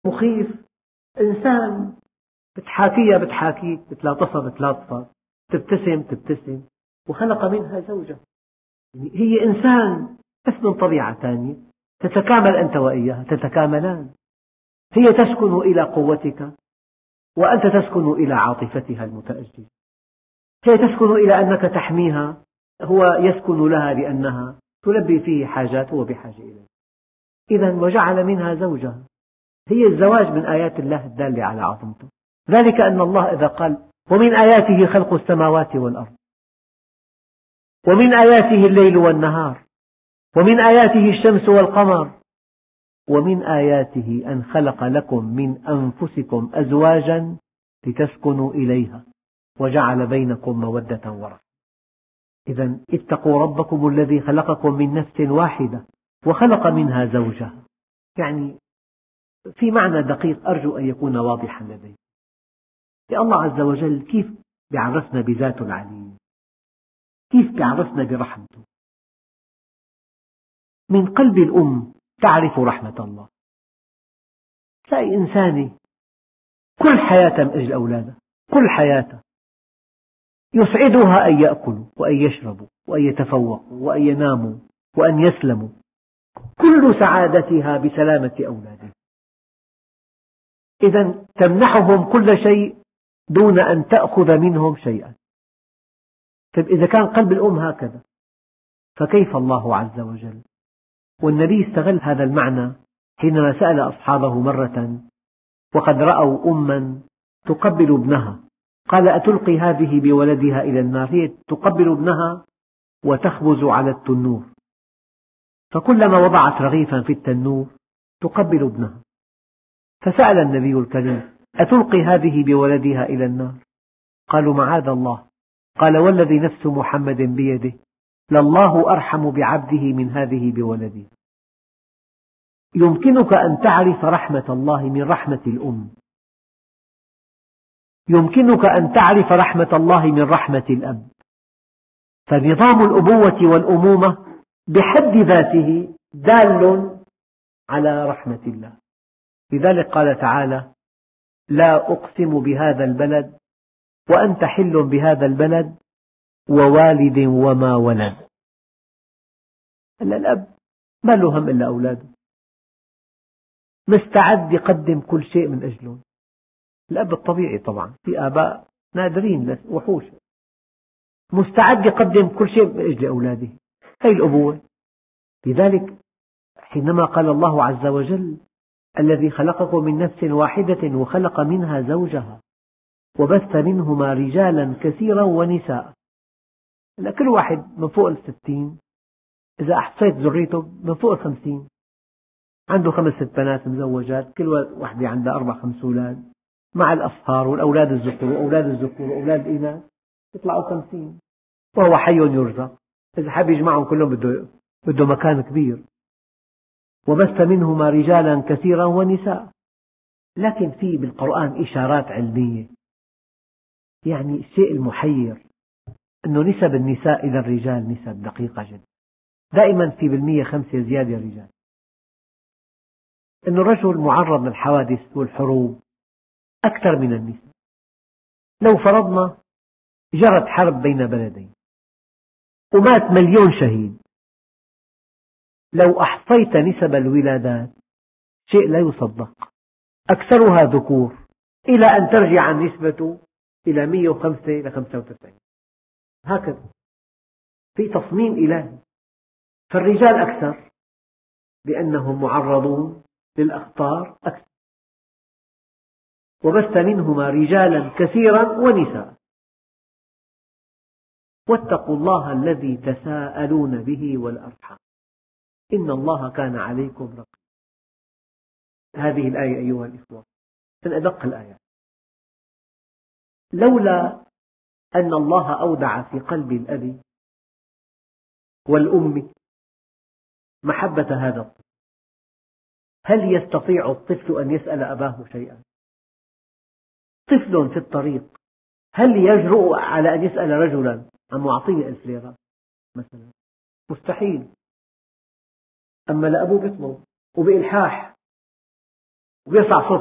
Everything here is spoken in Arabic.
مخيف. إنسان بتحاكيها بتحاكيك، بتلاطفها بتلاطفك، تبتسم تبتسم، وخلق منها زوجها. هي إنسان بس من طبيعة ثانية، تتكامل أنت وإياها، تتكاملان. هي تسكن إلى قوتك وأنت تسكن إلى عاطفتها المتأججة. هي تسكن إلى أنك تحميها، هو يسكن لها لأنها تلبي فيه حاجات هو بحاجة إليه. إذا وجعل منها زوجها. هي الزواج من آيات الله الدالة على عظمته. ذلك أن الله إذا قال ومن آياته خلق السماوات والأرض، ومن آياته الليل والنهار، ومن آياته الشمس والقمر، ومن آياته أن خلق لكم من أنفسكم أزواجا لتسكنوا إليها وجعل بينكم مودة ورحمة. إذا اتقوا ربكم الذي خلقكم من نفس واحدة وخلق منها زوجها. يعني في معنى دقيق أرجو أن يكون واضحا لديكم. الله عز وجل كيف يعرفنا بذاته العليم، كيف يعرفنا برحمته. من قلب الأم تعرف رحمة الله. تلاقي إنسانة كل حياتها من أجل أولادها، كل حياتها يسعدها أن يأكلوا وأن يشربوا وأن يتفوقوا وأن يناموا وأن يسلموا، كل سعادتها بسلامة أولادها. إذا تمنحهم كل شيء دون أن تأخذ منهم شيئا. طيب إذا كان قلب الأم هكذا فكيف الله عز وجل؟ والنبي استغل هذا المعنى حينما سأل أصحابه مرة وقد رأوا أما تقبل ابنها، قال أتلقي هذه بولدها إلى النار؟ هي تقبل ابنها وتخبز على التنور، فكلما وضعت رغيفا في التنور تقبل ابنها. فسأل النبي الكريم أتلقي هذه بولدها إلى النار؟ قالوا معاذ الله. قال والذي نفس محمد بيده لله أرحم بعبده من هذه بولده. يمكنك أن تعرف رحمة الله من رحمة الأم، يمكنك أن تعرف رحمة الله من رحمة الأب. فنظام الأبوة والأمومة بحد ذاته دال على رحمة الله. لذلك قال تعالى لا أقسم بهذا البلد وأنت حل بهذا البلد ووالد وما ولد. الأب ما له هم إلا أولاده، مستعد يقدم كل شيء من أجلهم. الأب الطبيعي طبعا، في آباء نادرين وحوش، مستعد يقدم كل شيء من أجل أولاده. هذه الأبوة. لذلك حينما قال الله عز وجل الذي خلقكم من نفس واحدة وخلق منها زوجها وبث منهما رجالا كثيرا ونساء. كل واحد من فوق 60، إذا أحصيت ذريته من فوق 50، عنده 5 بنات مزوجات، كل واحدة عندها 4-5 أولاد، مع الأصهار والأولاد الذكور وأولاد الذكور وأولاد الإناث يطلعوا 50، وهو حي يرزق. إذا حب يجمعهم كلهم بده مكان كبير. وبث منهما رجالا كثيرا ونساء. لكن في بالقرآن إشارات علمية. يعني الشيء المحير أنه نسب النساء إلى الرجال نسب دقيقة جدا، دائما في 5% زيادة رجال. أن الرجل معرض للحوادث والحروب أكثر من النساء. لو فرضنا جرت حرب بين بلدين ومات 1,000,000 شهيد، لو أحصيت نسب الولادات شيء لا يصدق، أكثرها ذكور إلى أن ترجع النسبة إلى 105 إلى 95. هكذا في تصميم إلهي. فالرجال أكثر لأنهم معرضون للأخطار أكثر. وبث منهما رجالا كثيرا ونساء واتقوا الله الذي تساءلون به والأرحام إن الله كان عليكم رقيبا. هذه الآية أيها الإخوة من أدق الآيات. لولا أن الله أودع في قلب الأب والأم محبة هذا الطفل، هل يستطيع الطفل أن يسأل أباه شيئا؟ طفل في الطريق هل يجرؤ على أن يسأل رجلا عن معطيه 1000 ليرة مثلا؟ مستحيل. أما لأبوه بيطلب وبإلحاح وبيرفع صوته